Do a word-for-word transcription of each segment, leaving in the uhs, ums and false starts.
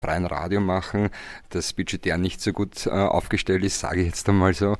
freien Radio machen, das budgetär nicht so gut äh, aufgestellt ist, sage ich jetzt einmal so,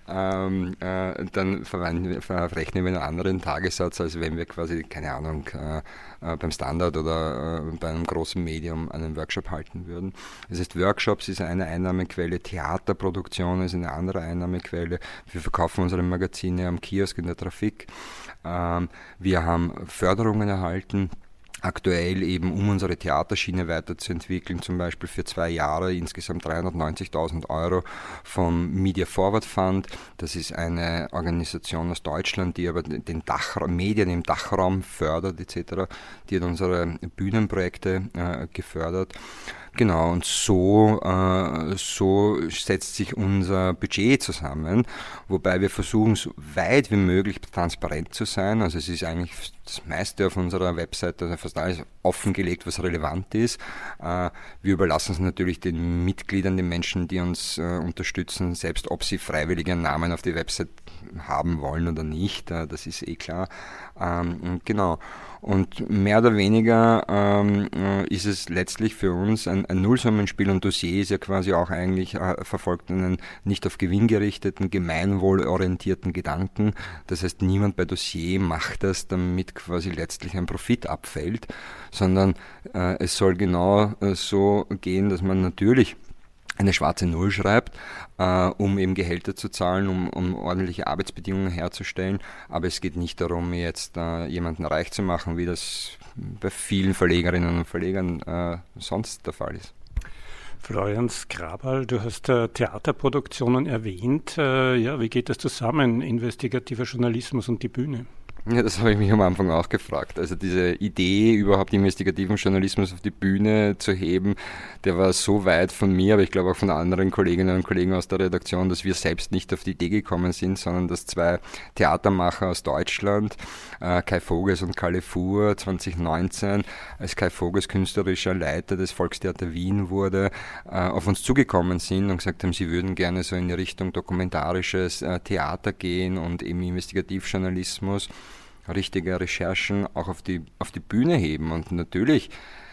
ähm, äh, dann verrechnen wir einen anderen Tagessatz, als wenn wir quasi, keine Ahnung, äh, äh, beim Standard oder äh, bei einem großen Medium einen Workshop halten würden. Das heißt, Workshops ist eine Einnahmequelle, Theaterproduktion ist eine andere Einnahmequelle. Wir verkaufen unsere Magazine am Kiosk in der Trafik. Ähm, wir haben Förderungen erhalten, aktuell eben, um unsere Theaterschiene weiterzuentwickeln, zum Beispiel für zwei Jahre insgesamt dreihundertneunzigtausend Euro vom Media Forward Fund. Das ist eine Organisation aus Deutschland, die aber den Dachraum, Medien im Dachraum fördert et cetera. Die hat unsere Bühnenprojekte äh, gefördert. Genau, und so, äh, so setzt sich unser Budget zusammen, wobei wir versuchen, so weit wie möglich transparent zu sein. Also es ist eigentlich das meiste auf unserer Webseite, also fast alles offengelegt, was relevant ist. Äh, wir überlassen es natürlich den Mitgliedern, den Menschen, die uns äh, unterstützen, selbst ob sie freiwillig ihren Namen auf die Website haben wollen oder nicht, äh, das ist eh klar. Ähm, genau. Und mehr oder weniger ähm, ist es letztlich für uns ein, ein Nullsummenspiel, und Dossier ist ja quasi auch eigentlich äh, verfolgt einen nicht auf Gewinn gerichteten, gemeinwohlorientierten Gedanken. Das heißt, niemand bei Dossier macht das, damit quasi letztlich ein Profit abfällt, sondern äh, es soll genau äh, so gehen, dass man natürlich eine schwarze Null schreibt, äh, um eben Gehälter zu zahlen, um, um ordentliche Arbeitsbedingungen herzustellen. Aber es geht nicht darum, jetzt äh, jemanden reich zu machen, wie das bei vielen Verlegerinnen und Verlegern äh, sonst der Fall ist. Florian Skrabal, du hast äh, Theaterproduktionen erwähnt. Äh, ja, wie geht das zusammen, investigativer Journalismus und die Bühne? Ja, das habe ich mich am Anfang auch gefragt. Also diese Idee, überhaupt investigativen Journalismus auf die Bühne zu heben, der war so weit von mir, aber ich glaube auch von anderen Kolleginnen und Kollegen aus der Redaktion, dass wir selbst nicht auf die Idee gekommen sind, sondern dass zwei Theatermacher aus Deutschland, äh, Kai Voges und Kalle Fuhr, zwanzig neunzehn, als Kai Voges künstlerischer Leiter des Volkstheater Wien wurde, äh, auf uns zugekommen sind und gesagt haben, sie würden gerne so in die Richtung dokumentarisches äh, Theater gehen und eben Investigativjournalismus, richtige Recherchen auch auf die, auf die Bühne heben. Und natürlich,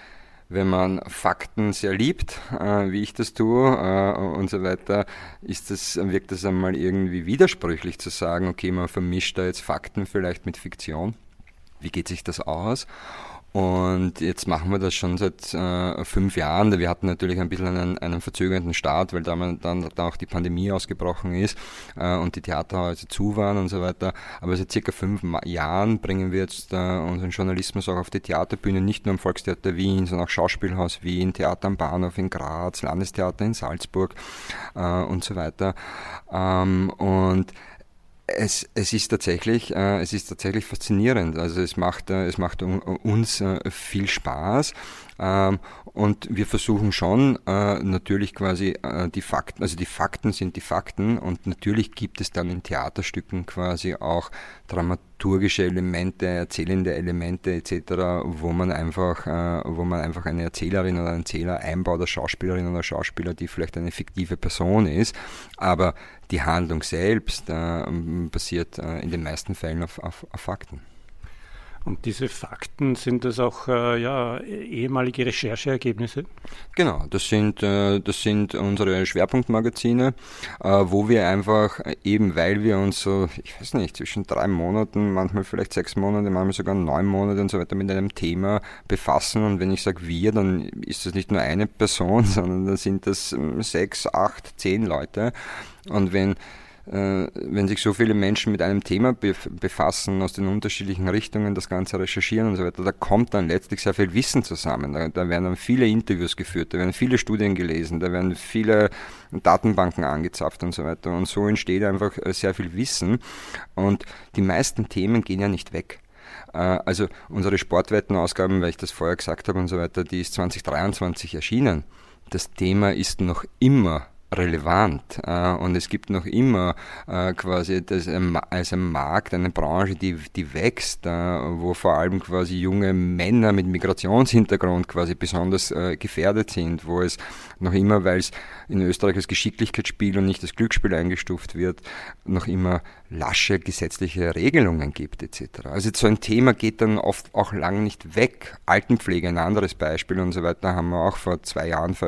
wenn man Fakten sehr liebt, äh, wie ich das tue, äh, und so weiter, ist das, wirkt das einmal irgendwie widersprüchlich zu sagen, okay, man vermischt da jetzt Fakten vielleicht mit Fiktion. Wie geht sich das aus? Und jetzt machen wir das schon seit äh, fünf Jahren. Wir hatten natürlich ein bisschen einen, einen verzögernden Start, weil dann, dann, dann auch die Pandemie ausgebrochen ist äh, und die Theaterhäuser zu waren und so weiter. Aber seit circa fünf Ma- Jahren bringen wir jetzt äh, unseren Journalismus auch auf die Theaterbühne, nicht nur am Volkstheater Wien, sondern auch Schauspielhaus Wien, Theater am Bahnhof in Graz, Landestheater in Salzburg äh, und so weiter. Ähm, und Es, es ist tatsächlich, äh, es ist tatsächlich faszinierend. Also es macht, äh, es macht un, uns äh, viel Spaß. Ähm, und wir versuchen schon äh, natürlich quasi äh, die Fakten, also die Fakten sind die Fakten, und natürlich gibt es dann in Theaterstücken quasi auch dramaturgische Elemente, erzählende Elemente et cetera, wo man einfach, äh, wo man einfach eine Erzählerin oder einen Erzähler einbaut, als Schauspielerin oder Schauspieler, die vielleicht eine fiktive Person ist, aber die Handlung selbst äh, basiert äh, in den meisten Fällen auf, auf, auf Fakten. Und diese Fakten, sind das auch äh, ja, ehemalige Rechercheergebnisse? Genau, das sind, äh, das sind unsere Schwerpunktmagazine, äh, wo wir einfach eben, weil wir uns so, ich weiß nicht, zwischen drei Monaten, manchmal vielleicht sechs Monate, manchmal sogar neun Monate und so weiter mit einem Thema befassen. Und wenn ich sage wir, dann ist das nicht nur eine Person, sondern dann sind das sechs, acht, zehn Leute. Und wenn wenn sich so viele Menschen mit einem Thema befassen, aus den unterschiedlichen Richtungen das Ganze recherchieren und so weiter, da kommt dann letztlich sehr viel Wissen zusammen. Da, da werden dann viele Interviews geführt, da werden viele Studien gelesen, da werden viele Datenbanken angezapft und so weiter. Und so entsteht einfach sehr viel Wissen. Und die meisten Themen gehen ja nicht weg. Also unsere Sportwettenausgaben, weil ich das vorher gesagt habe und so weiter, die ist zwanzig dreiundzwanzig erschienen. Das Thema ist noch immer relevant äh, und es gibt noch immer äh, quasi das als ein Markt, eine Branche, die, die wächst, äh, wo vor allem quasi junge Männer mit Migrationshintergrund quasi besonders äh, gefährdet sind, wo es noch immer, weil es in Österreich als Geschicklichkeitsspiel und nicht als Glücksspiel eingestuft wird, noch immer lasche gesetzliche Regelungen gibt et cetera. Also so ein Thema geht dann oft auch lang nicht weg. Altenpflege, ein anderes Beispiel und so weiter, haben wir auch vor zwei Jahren